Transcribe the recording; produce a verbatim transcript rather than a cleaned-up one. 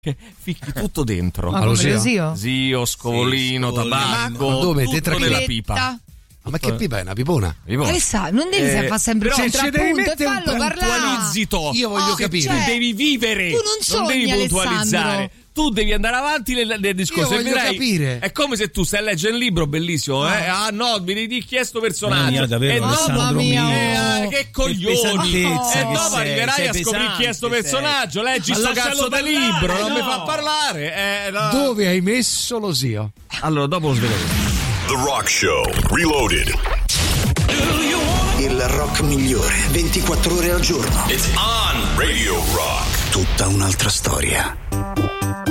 che ficchi tutto dentro. Ma come lo zio? Zio, scovolino, Sì, tabacco, ma dove? tutto Tetra nella Piletta? pipa. Ma che pipa è? Una pipona? Pipona. Che sa, non devi Eh, fare sempre però il se devi contrappunto e mettere un fallo parlare. puntualizzito. Io voglio Oh, capire. cioè, devi vivere, tu non non sogni, devi puntualizzare. Alessandro. Tu devi andare avanti nel, nel discorso. Io e voglio vedrai, capire. È come se tu stai a leggere un libro bellissimo, eh? Ah no, mi devi chiesto personaggio. Mamma mia, davvero, e Alessandro dopo, mio. eh, che coglioni. pesantezza E che dopo sei, arriverai sei a scoprire pesante, chi è sto sei. personaggio. Leggi Ma sto lascialo cazzo di parlare, libro, non no. mi fa parlare. Eh, no. Dove hai messo lo zio? Allora, dopo lo sveleremo. The Rock Show Reloaded. Il rock migliore, ventiquattro ore al giorno. It's on Radio Rock. Tutta un'altra storia.